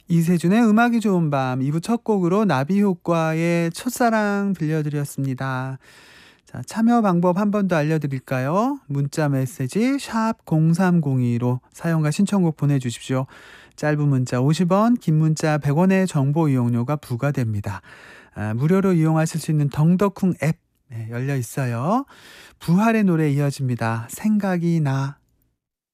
이세준의 음악이 좋은 밤 2부 첫 곡으로 나비효과의 첫사랑 들려드렸습니다. 자, 참여 방법 한 번 더 알려드릴까요? 문자 메시지 샵 0302로 사용과 신청곡 보내주십시오. 짧은 문자 50원, 긴 문자 100원의 정보 이용료가 부과됩니다. 무료로 이용하실 수 있는 덩더쿵 앱 열려 있어요. 부활의 노래 이어집니다. 생각이 나.